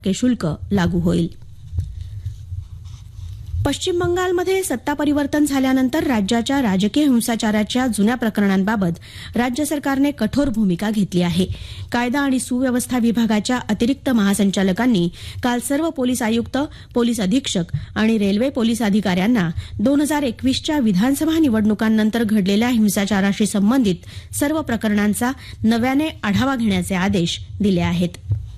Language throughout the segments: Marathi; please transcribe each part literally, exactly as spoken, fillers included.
टक्के शुल्क लागू होईल. पश्चिम बंगालमध्ये सत्ता परिवर्तन झाल्यानंतर राज्याच्या राजकीय हिंसाचाराच्या जुन्या प्रकरणांबाबत राज्य सरकारने कठोर भूमिका घेतली आहे. कायदा आणि सुव्यवस्था विभागाच्या अतिरिक्त महासंचालकांनी काल सर्व पोलीस आयुक्त, पोलीस अधीक्षक आणि रेल्वे पोलीस अधिकाऱ्यांना दोन हजार एकवीसच्या विधानसभा निवडणुकांनंतर घडलेल्या हिंसाचाराशी संबंधित सर्व प्रकरणांचा नव्याने आढावा घेण्याचे आदेश दिले आहेत.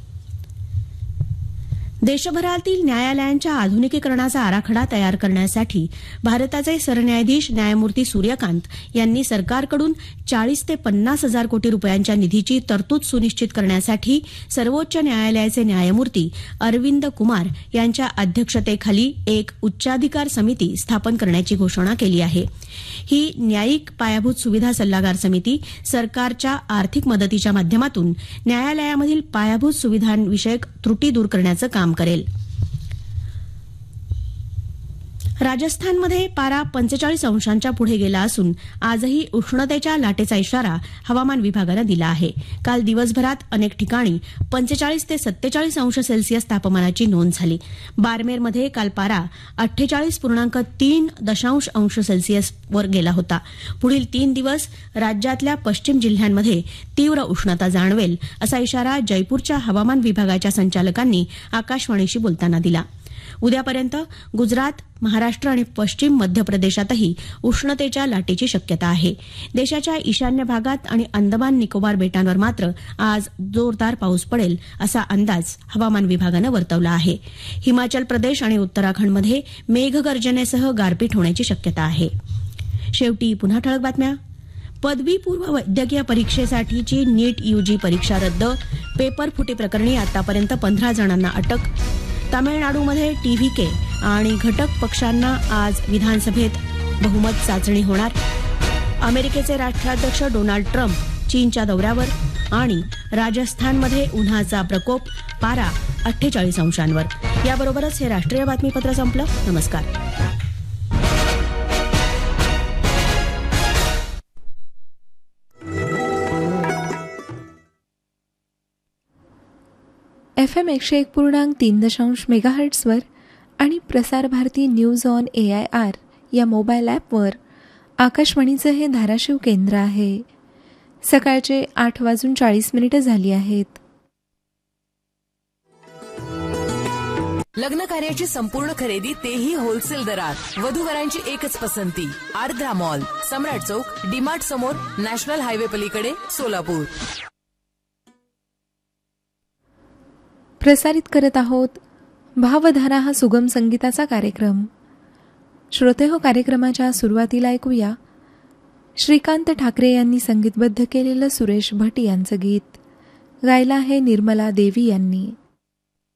देशभरातील न्यायालयांच्या आधुनिकीकरणाचा आराखडा तयार करण्यासाठी भारताचे सरन्यायाधीश न्यायमूर्ती सूर्यकांत यांनी सरकारकडून चाळीस ते पन्नास हजार कोटी रुपयांच्या निधीची तरतूद सुनिश्चित करण्यासाठी सर्वोच्च न्यायालयाचे न्यायमूर्ती अरविंद कुमार यांच्या अध्यक्षतेखाली एक उच्चाधिकार समिती स्थापन करण्याची घोषणा केली आहे. ही न्यायिक पायाभूत सुविधा सल्लागार समिती सरकारच्या आर्थिक मदतीच्या माध्यमातून न्यायालयामधील पायाभूत सुविधांविषयक त्रुटी दूर करण्याचं काम करेल. राजस्थानमध्ये पारा पंचेचाळीस अंशांच्या पुढे गेला असून आजही उष्णतेच्या लाटेचा इशारा हवामान विभागानं दिला आहे. काल दिवसभरात अनेक ठिकाणी पंचेचाळीस ते सत्तेचाळीस अंश सेल्सिअस तापमानाची नोंद झाली. बारमेरमध्ये काल पारा अठ्ठेचाळीस पूर्णांक तीन दशांश अंश सेल्सिअसवर गेला होता. पुढील तीन दिवस राज्यातल्या पश्चिम जिल्ह्यांमध्ये तीव्र उष्णता जाणवेल असा इशारा जयपूरच्या हवामान विभागाच्या संचालकांनी आकाशवाणीशी बोलताना दिला. उद्यापर्यंत गुजरात, महाराष्ट्र आणि पश्चिम मध्य प्रदेशातही उष्णतेच्या लाटेची शक्यता आहे. देशाच्या ईशान्य भागात आणि अंदमान निकोबार बेटांवर मात्र आज जोरदार पाऊस पडेल असा अंदाज हवामान विभागानं वर्तवला आहे. हिमाचल प्रदेश आणि उत्तराखंडमध्ये मेघगर्जनेसह गारपीट होण्याची शक्यता आहे. शेवटी पुन्हा ठळक बातम्या. पदवीपूर्व वैद्यकीय परीक्षेसाठीची नीट यूजी परीक्षा रद्द. पेपर फुटी प्रकरणी आतापर्यंत पंधरा जणांना अटक. तामिळनाडूमध्ये टीव्हीके आणि घटक पक्षांना आज विधानसभेत बहुमत चाचणी होणार. अमेरिकेचे राष्ट्राध्यक्ष डोनाल्ड ट्रम्प चीनच्या दौऱ्यावर. आणि राजस्थानमध्ये उन्हाचा प्रकोप, पारा अठ्ठेचाळीस अंशांवर. याबरोबरच हे राष्ट्रीय बातमीपत्र संपलं. नमस्कार. एफ एम एकशे एक पूर्णांक तीन दशांश मेगाहर्ट्सवर आणि Prasar Bharati news on A I R या मोबाईल ॲपवर आकाशवाणीचं हे धाराशिव केंद्र आहे. सकाळचे आठ वाजून चाळीस मिनिटं झाली आहेत. लग्न कार्याची संपूर्ण खरेदी तेही होलसेल दरात. वधूवरांची एकच पसंती, आर्द्रा मॉल, सम्राट चौक, डीमार्ट समोर, नॅशनल हायवे पलीकडे, सोलापूर. प्रसारित करत आहोत भावधारा हा सुगम संगीताचा कार्यक्रम. श्रोते हो, कार्यक्रमाच्या सुरुवातीला ऐकूया श्रीकांत ठाकरे यांनी संगीतबद्ध केलेलं सुरेश भट यांचं गीत. गायला आहे निर्मला देवी यांनी.